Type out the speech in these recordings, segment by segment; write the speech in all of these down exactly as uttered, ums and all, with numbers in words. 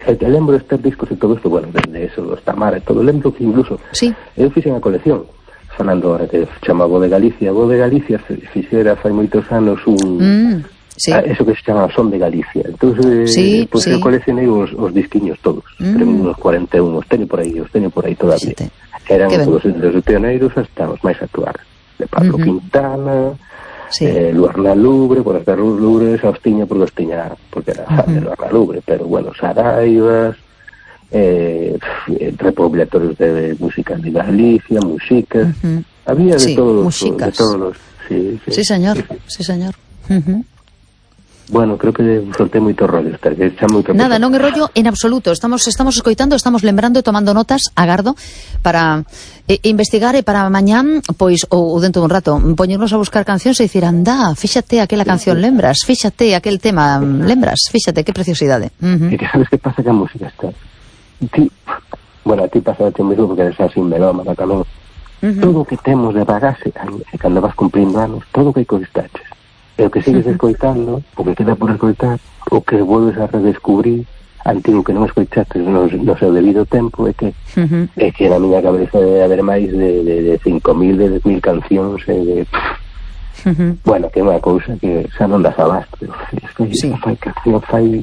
E lembro estes discos e todo isto, bueno, desde eso, os Tamara e todo, lembro que incluso sí. eu fixen a colección, falando ahora que chama Voz de Galicia. Voz de Galicia fixera fai moitos anos un... Mm, sí. a, eso que se chama Son de Galicia. Entón, sí, pois pues, sí. eu coleccionei os, os disquiños todos. Mm. Tenemos unos cuarenta e un, os teño por aí, os teño por aí todavía. Xete. Eran todos os pioneiros hasta os máis actuales. De Pablo uh-huh. Quintana, sí. eh, Luarna Lubre, por as Carlos Lubre, os tiña porque os tiña, porque era fan uh-huh. de Luarna Lubre, pero bueno, Saraivas, eh, recopilatorios de música de Galicia, músicas, uh-huh. había de sí, todos, músicas. de todos los, sí, sí, sí señor, sí, sí, sí señor. Uh-huh. Bueno, creo que soltei moito rollo, estar que xa moito. Nada, non é rollo en absoluto. Estamos estamos escoitando, estamos lembrando e tomando notas, agardo, para eh, investigar e para mañán, pois, ou, ou dentro dun rato, poñernos a buscar cancións e dicir, anda, fíxate aquela canción, lembras? Fíxate aquel tema, lembras? Fíxate, que preciosidade. Uh-huh. E que sabes que pasa que a música está... Ti, bueno, a ti pasa a ti mismo porque eres así melómana tamén. Uh-huh. Todo o que temos de bagaxe, e cando vas cumprindo anos, todo o que coistaches. E o que sigues uh-huh. escoitando, o que queda por escoitar, o que volves a redescubrir, antigo que non escoitaste no, no seu debido tempo, é que uh-huh. é que na miña cabeza debe haber máis de, de, de cinco mil, de dez mil cancións, e de... Uh-huh. Bueno, que é unha cousa que xa non das abasto. Es que sí. fai canción, fai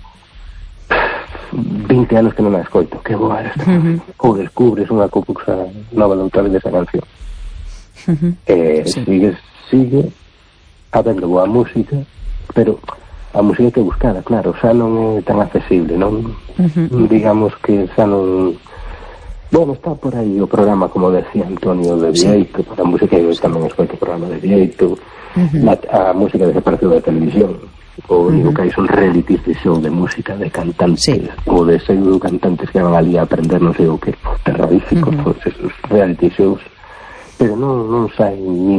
vinte anos que non a escoito, que boa esta uh-huh. ou descubres unha cousa nova de autor desa canción. Uh-huh. E sí. sigues, sigue... habendo boa música, pero a música que buscada, claro, xa non é tan accesible, non? Uh-huh. Digamos que xa non... Bueno, está por aí o programa, como decía Antonio, de Vieito, sí. para a música, eu tamén escoito o programa de Vieito, uh-huh. la, a música desapareceu da televisión, ou uh-huh. digo que hai son realities de show de música, de cantantes, sí. ou de pseudo cantantes que van ali a aprender non sei o que, terroríficos, uh-huh. pues esos reality shows, pero non, non sai ni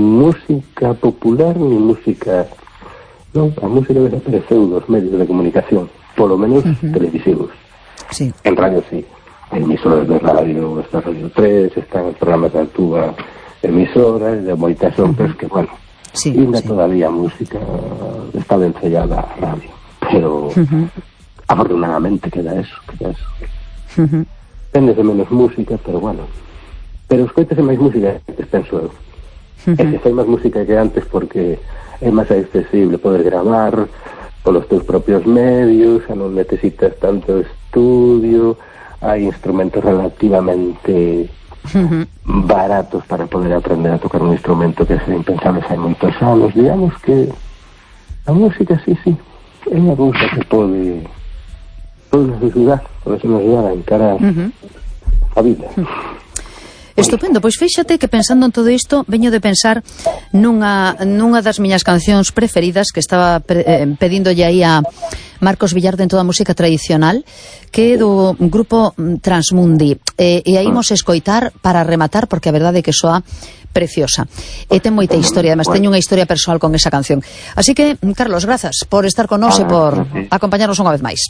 música popular ni música, non, a música desapareceu dos medios de comunicación, polo menos uh-huh. televisivos. Sí. En radio sí, hai emisoras de radio, está Radio tres, están programas de Altúa, emisoras de moitas outras uh-huh. que, bueno, sí, ainda sí. todavía a música está vencellada a radio, pero uh-huh. afortunadamente queda eso, queda eso. Uh-huh. Depende de menos música, pero bueno, pero escoitase máis música que penso eu. Uh-huh. É que fai máis música que antes porque é máis accesible poder gravar polos teus propios medios, xa non necesitas tanto estudio, hai instrumentos relativamente uh-huh. baratos para poder aprender a tocar un instrumento que sería impensable hai moitos anos. Digamos que a música sí, sí, é unha cousa que pode pode nos ajudar, pode nos ajudar a encarar uh-huh. a vida. Uh-huh. Estupendo, pois fíxate que pensando en todo isto veño de pensar nunha, nunha das miñas cancións preferidas que estaba pre, eh, pedíndolle aí a Marcos Villar de toda a música tradicional, que é do grupo Transmundi, e, e aí imos escoitar para rematar, porque a verdade é que soa preciosa e ten moita historia, además teño unha historia persoal con esa canción. Así que, Carlos, grazas por estar con nós e por acompañarnos unha vez máis.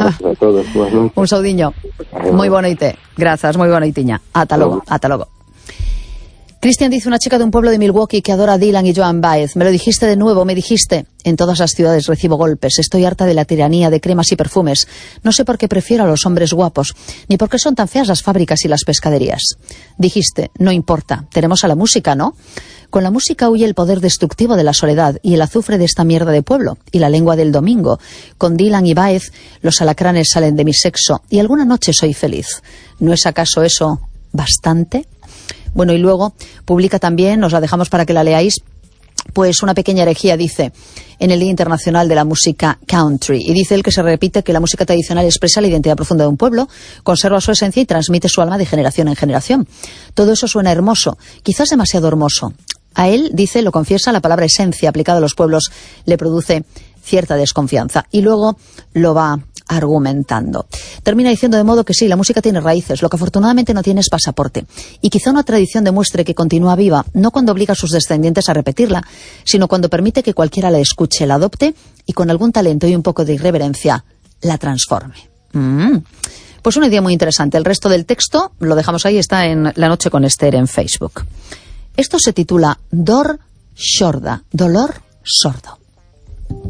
Un saudiño. Moi boa noite. Grazas, moi boa noitiña. Ata logo, ata logo. Cristian dice, una chica de un pueblo de Milwaukee que adora a Dylan y Joan Baez. Me lo dijiste de nuevo, me dijiste. En todas las ciudades recibo golpes. Estoy harta de la tiranía de cremas y perfumes. No sé por qué prefiero a los hombres guapos, ni por qué son tan feas las fábricas y las pescaderías. Dijiste, no importa, tenemos a la música, ¿no? Con la música huye el poder destructivo de la soledad y el azufre de esta mierda de pueblo y la lengua del domingo. Con Dylan y Baez los alacranes salen de mi sexo y alguna noche soy feliz. ¿No es acaso eso bastante? Bueno, y luego publica también, os la dejamos para que la leáis, pues una pequeña herejía, dice, en el Día Internacional de la Música Country. Y dice él que se repite que la música tradicional expresa la identidad profunda de un pueblo, conserva su esencia y transmite su alma de generación en generación. Todo eso suena hermoso, quizás demasiado hermoso. A él, dice, lo confiesa, la palabra esencia aplicada a los pueblos le produce cierta desconfianza. Y luego lo va argumentando. Termina diciendo de modo que sí, la música tiene raíces, lo que afortunadamente no tiene es pasaporte. Y quizá una tradición demuestre que continúa viva, no cuando obliga a sus descendientes a repetirla, sino cuando permite que cualquiera la escuche, la adopte y con algún talento y un poco de irreverencia la transforme. Mm. Pues una idea muy interesante. El resto del texto lo dejamos ahí, está en La Noche con Esther en Facebook. Esto se titula Dor Sorda, dolor sordo.